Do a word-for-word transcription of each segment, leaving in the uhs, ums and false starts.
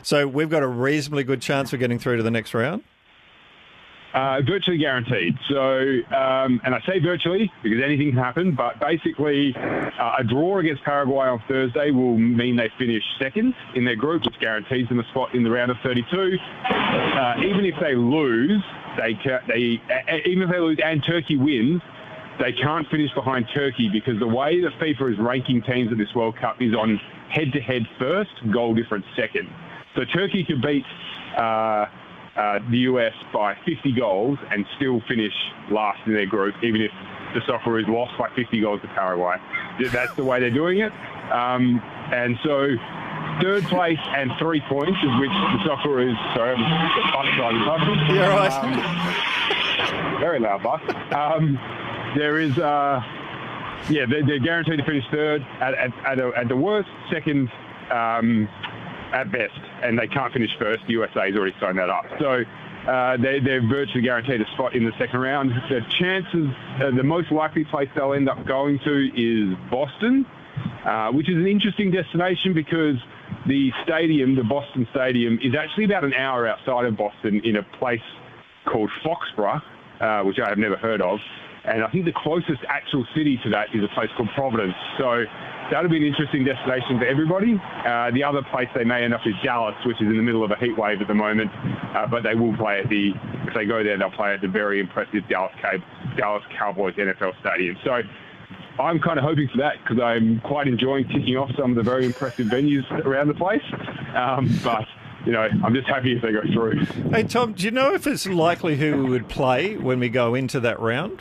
So we've got a reasonably good chance of getting through to the next round? Uh, virtually guaranteed. So, um, and I say virtually because anything can happen, but basically uh, a draw against Paraguay on Thursday will mean they finish second in their group, which guarantees them a spot in the round of thirty-two. Uh, even if they lose, they, ca- they uh, even if they lose and Turkey wins, they can't finish behind Turkey because the way that FIFA is ranking teams at this World Cup is on head-to-head first, goal difference second. So Turkey could beat uh, Uh, the U S by fifty goals and still finish last in their group, even if the Socceroos lost by fifty goals to Paraguay. That's the way they're doing it. Um, and so third place and three points, of which the Socceroos... Sorry, I'm just bus driving past. You're right. Um, very loud bus. Um, there is... Uh, yeah, they're, they're guaranteed to finish third at, at, at, a, at the worst, second... Um, at best, and they can't finish first. The U S A has already signed that up. So uh, they, they're virtually guaranteed a spot in the second round. The chances, uh, the most likely place they'll end up going to is Boston, uh, which is an interesting destination because the stadium, the Boston Stadium, is actually about an hour outside of Boston in a place called Foxborough, uh, which I have never heard of. And I think the closest actual city to that is a place called Providence. So that'll be an interesting destination for everybody. Uh, the other place they may end up is Dallas, which is in the middle of a heat wave at the moment. Uh, but they will play at the, if they go there, they'll play at the very impressive Dallas, Cow- Dallas Cowboys N F L Stadium. So I'm kind of hoping for that because I'm quite enjoying ticking off some of the very impressive venues around the place. Um, but, you know, I'm just happy if they go through. Hey, Tom, do you know if it's likely who we would play when we go into that round?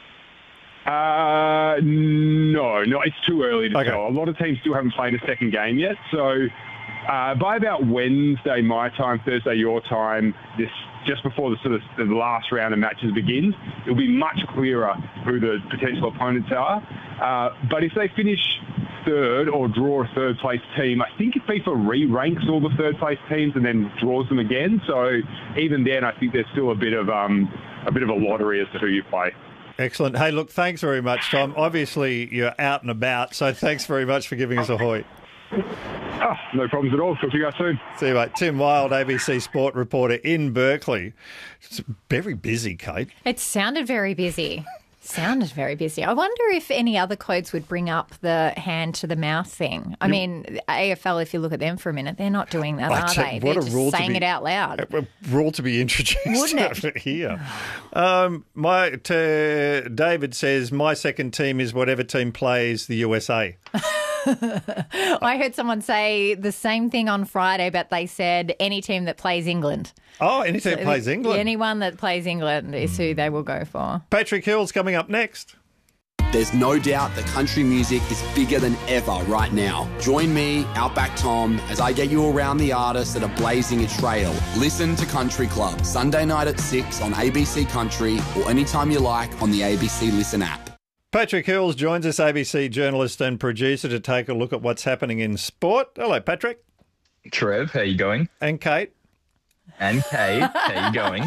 Uh, no, no, it's too early to Okay. tell. A lot of teams still haven't played a second game yet. So uh, by about Wednesday, my time, Thursday, your time, this just before the sort of the last round of matches begins, it'll be much clearer who the potential opponents are. Uh, but if they finish third or draw a third place team, I think FIFA re-ranks all the third place teams and then draws them again. So even then, I think there's still a bit of um, a bit of a lottery as to who you play. Excellent. Hey, look, thanks very much, Tom. Obviously, you're out and about, so thanks very much for giving us a hoy. Oh, no problems at all. Talk to you guys soon. See you, mate. Tim Wilde, A B C Sport reporter in Berkeley. It's very busy, Kate. It sounded very busy. Sounded very busy. I wonder if any other codes would bring up the hand to the mouth thing. I mean, A F L, if you look at them for a minute, they're not doing that, I are tell- they? what They're a just rule to saying be- it out loud. A rule to be introduced Wouldn't it? here. Um, my t- David says, my second team is whatever team plays the U S A. I heard someone say the same thing on Friday, but they said any team that plays England. Oh, any team plays England. Anyone that plays England is who they will go for. Patrick Hill's coming up next. There's no doubt that country music is bigger than ever right now. Join me, Outback Tom, as I get you around the artists that are blazing a trail. Listen to Country Club, Sunday night at six on A B C Country or anytime you like on the A B C Listen app. Patrick Hills joins us, A B C journalist and producer, to take a look at what's happening in sport. Hello, Patrick. Trev, how you going? And Kate. And Kate, how you going?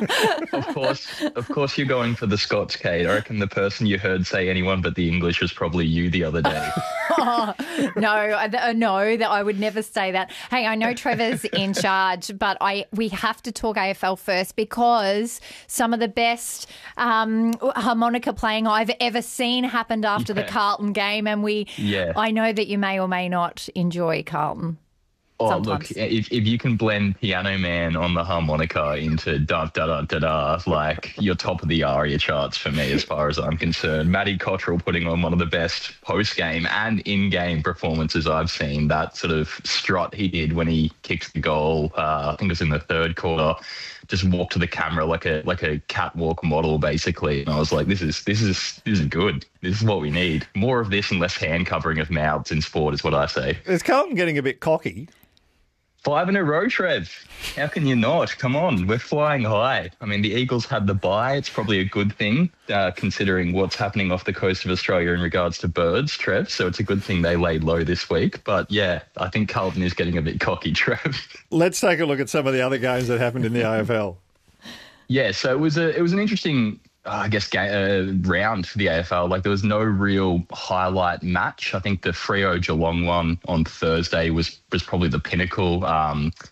Of course, of course, you're going for the Scots, Kate. I reckon the person you heard say anyone but the English was probably you the other day. Oh, no, uh, no, that I would never say that. Hey, I know Trevor's in charge, but I we have to talk A F L first because some of the best um, harmonica playing I've ever seen happened after Yeah. the Carlton game, and we. Yeah. I know that you may or may not enjoy Carlton. Oh, Sometimes. look, if, if you can blend Piano Man on the harmonica into da da da da da, like you're top of the ARIA charts for me as far as I'm concerned. Matty Cottrell putting on one of the best post-game and in-game performances I've seen. That sort of strut he did when he kicked the goal, uh, I think it was in the third quarter, just walked to the camera like a like a catwalk model, basically. And I was like, this is this is this is good. This is what we need. More of this and less hand covering of mouths in sport is what I say. Is Carlton getting a bit cocky? Five in a row, Trev. How can you not? Come on, we're flying high. I mean, the Eagles had the bye. It's probably a good thing, uh, considering what's happening off the coast of Australia in regards to birds, Trev. So it's a good thing they laid low this week. But yeah, I think Carlton is getting a bit cocky, Trev. Let's take a look at some of the other games that happened in the A F L. Yeah, so it was a it was an interesting, uh, I guess, ga- uh, round for the A F L. Like there was no real highlight match. I think the Freo Geelong one on Thursday was was probably the pinnacle. Um,